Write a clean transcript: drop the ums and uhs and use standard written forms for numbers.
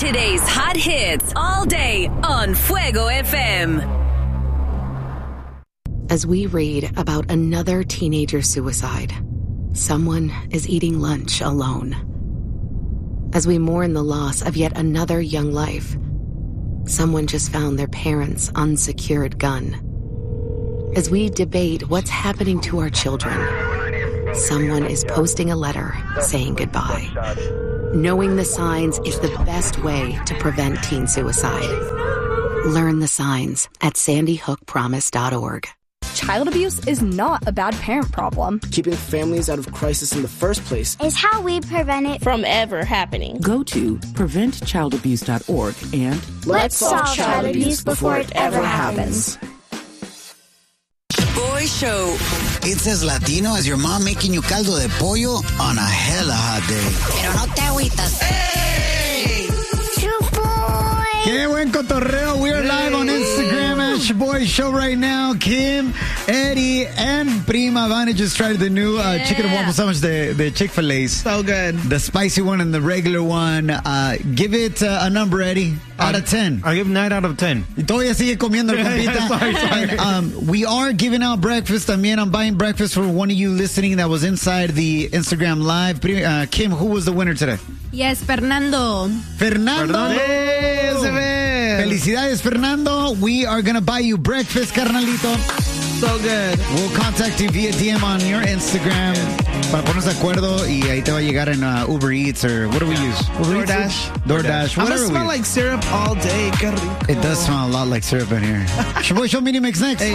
Today's hot hits all day on Fuego FM. As we read about another teenager suicide, someone is eating lunch alone. As we mourn the loss of yet another young life, someone just found their parents' unsecured gun. As we debate what's happening to our children, someone is posting a letter saying goodbye. Knowing the signs is the best way to prevent teen suicide. Learn the signs at sandyhookpromise.org. Child abuse is not a bad parent problem. Keeping families out of crisis in the first place is how we prevent it from ever happening. Go to preventchildabuse.org and let's solve child abuse before it ever happens. Boy Show. It's as Latino as your mom making you caldo de pollo on a hella hot day. Pero no te agüitas. Hey! Chupoy! Qué buen cotorreo. We're live on Instagram at Shaboy Show right now. Kim, Eddie, and Prima Vane just tried the new chicken and waffle sandwich, the Chick-fil-A's. So good. The spicy one and the regular one. Give it a number, Eddie. Out of 10. I'll give 9 out of 10. Y todavía sigue comiendo el compita. Sorry. And, we are giving out breakfast. También I'm buying breakfast for one of you listening that was inside the Instagram Live. Kim, who was the winner today? Yes, Fernando. Fernando. Hey, Felicidades, Fernando. We are going to buy you breakfast, carnalito. So good. We'll contact you via DM on your Instagram para ponernos de acuerdo y ahí te va a llegar en Uber Eats or what do we use? DoorDash. DoorDash. I'm Whatever gonna smell like syrup all day. Qué rico. It does smell a lot like syrup in here. Shaboy Show Mini Mix next. Hey.